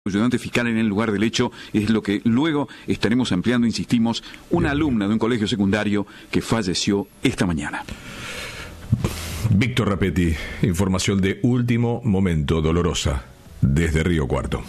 Ayudante fiscal en el lugar del hecho es lo que luego estaremos ampliando, insistimos, una alumna de un colegio secundario que falleció esta mañana. Víctor Rapetti, información de último momento dolorosa desde Río Cuarto.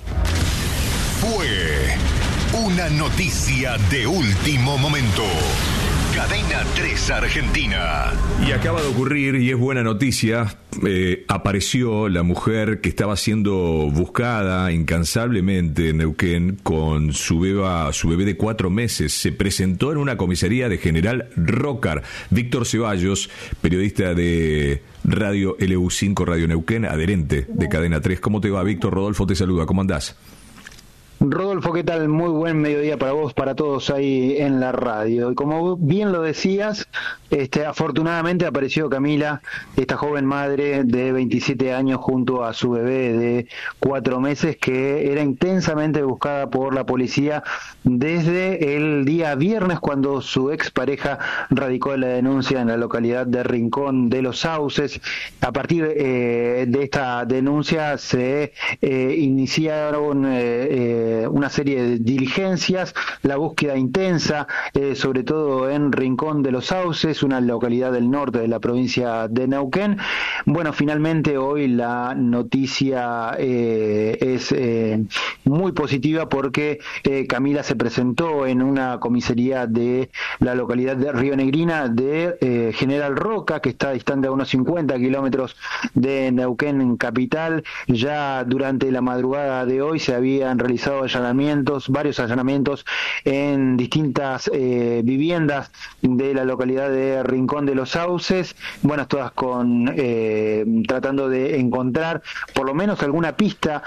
Fue una noticia de último momento. Cadena 3 Argentina. Y acaba de ocurrir, y es buena noticia, apareció la mujer que estaba siendo buscada incansablemente en Neuquén con su bebé de 4 meses. Se presentó en una comisaría de General Rócar. Víctor Ceballos, periodista de Radio LU5 Radio Neuquén, adherente de Cadena 3. ¿Cómo te va, Víctor? Rodolfo te saluda. ¿Cómo andás? Rodolfo, ¿qué tal? Muy buen mediodía para vos, para todos ahí en la radio. Y como bien lo decías, afortunadamente apareció Camila, esta joven madre de 27 años junto a su bebé de 4 meses, que era intensamente buscada por la policía desde el día viernes, cuando su expareja radicó la denuncia en la localidad de Rincón de los Sauces. A partir de esta denuncia se iniciaron una serie de diligencias, la búsqueda intensa, sobre todo en Rincón de los Sauces, una localidad del norte de la provincia de Neuquén. Bueno, finalmente hoy la noticia es muy positiva, porque Camila se presentó en una comisaría de la localidad de Río Negrina de General Roca, que está distante a unos 50 kilómetros de Neuquén en capital. Ya durante la madrugada de hoy se habían realizado varios allanamientos en distintas viviendas de la localidad de Rincón de los Sauces, bueno, todas tratando de encontrar por lo menos alguna pista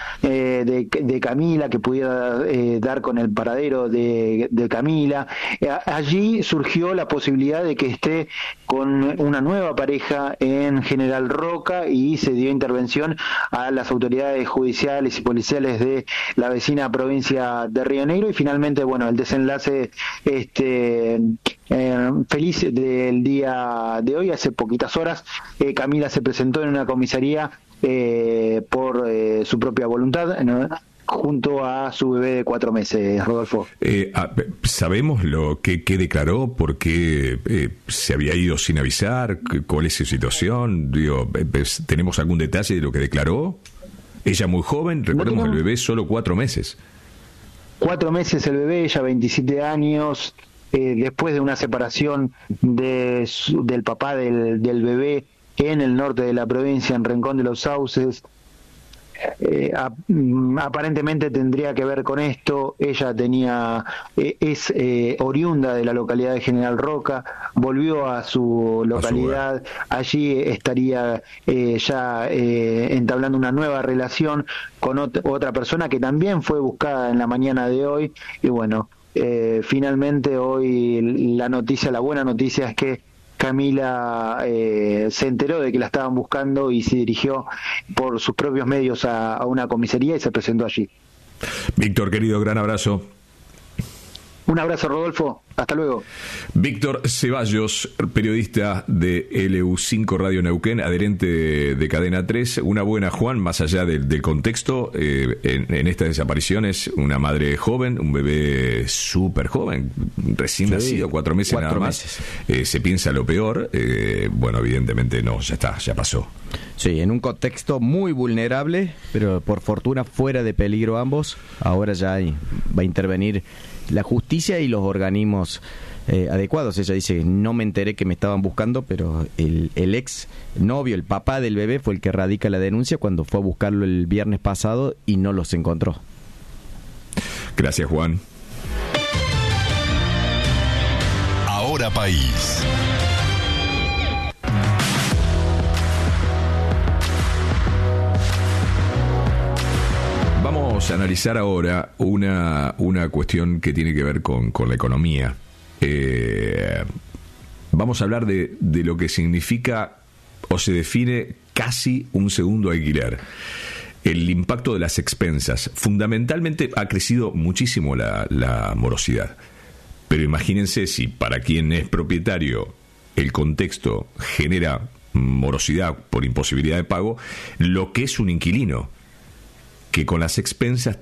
de Camila que pudiera dar con el paradero de Camila. Allí surgió la posibilidad de que esté con una nueva pareja en General Roca, y se dio intervención a las autoridades judiciales y policiales de la vecina provincia de Río Negro, y finalmente, bueno, el desenlace feliz del día de hoy. Hace poquitas horas Camila se presentó en una comisaría por su propia voluntad, ¿no?, junto a su bebé de 4 meses, Rodolfo. ¿Sabemos qué declaró? ¿Por qué se había ido sin avisar? ¿Cuál es su situación? ¿Tenemos algún detalle de lo que declaró? Ella muy joven, recordemos, el bebé solo 4 meses. 4 meses el bebé, ella 27 años, después de una separación del papá del bebé en el norte de la provincia, en Rincón de los Sauces. Aparentemente tendría que ver con esto. Ella es oriunda de la localidad de General Roca, volvió a su localidad, allí estaría ya entablando una nueva relación con otra persona que también fue buscada en la mañana de hoy. Y bueno, finalmente hoy la buena noticia es que Camila se enteró de que la estaban buscando y se dirigió por sus propios medios a una comisaría y se presentó allí. Víctor, querido, gran abrazo. Un abrazo, Rodolfo. Hasta luego. Víctor Ceballos, periodista de LU5 Radio Neuquén, adherente de Cadena 3. Una buena, Juan, más allá del contexto, en estas desapariciones, una madre joven, un bebé súper joven, recién nacido, 4 meses nada más. Se piensa lo peor. Bueno, evidentemente no, ya está, ya pasó. Sí, en un contexto muy vulnerable, pero por fortuna fuera de peligro ambos. Ahora ya va a intervenir la justicia y los organismos adecuados. Ella dice: no me enteré que me estaban buscando, pero el ex novio, el papá del bebé, fue el que radica la denuncia cuando fue a buscarlo el viernes pasado y no los encontró. Gracias, Juan. Ahora País. Vamos a analizar ahora una cuestión que tiene que ver con la economía. Vamos a hablar de lo que significa o se define casi un segundo alquiler. El impacto de las expensas. Fundamentalmente ha crecido muchísimo la morosidad. Pero imagínense si para quien es propietario el contexto genera morosidad por imposibilidad de pago, lo que es un inquilino, que con las expensas